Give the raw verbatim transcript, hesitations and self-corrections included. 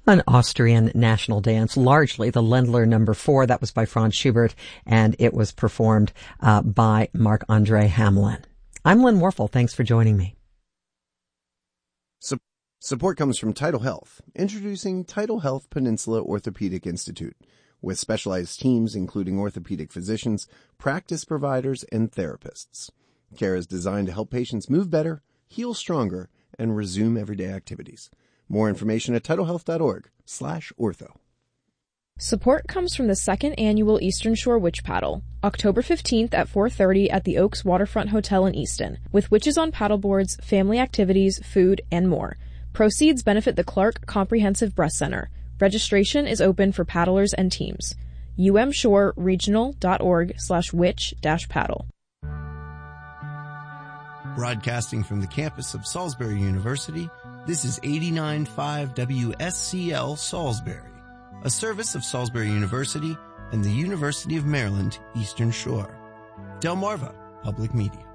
An Austrian national dance, largely the Ländler number four. That was by Franz Schubert, and it was performed uh, by Marc-Andre Hamelin. I'm Lynn Warfel. Thanks for joining me. Su- support comes from Tidal Health, introducing Tidal Health Peninsula Orthopedic Institute, with specialized teams including orthopedic physicians, practice providers, and therapists. Care is designed to help patients move better, heal stronger, and resume everyday activities. More information at tidalhealth.org slash ortho. Support comes from the second annual Eastern Shore Witch Paddle, October fifteenth at four thirty at the Oaks Waterfront Hotel in Easton, with witches on paddleboards, family activities, food, and more. Proceeds benefit the Clark Comprehensive Breast Center. Registration is open for paddlers and teams. umshoreregional.org slash witch dash paddle. Broadcasting from the campus of Salisbury University, this is eighty-nine point five W S C L Salisbury, a service of Salisbury University and the University of Maryland, Eastern Shore. Delmarva Public Media.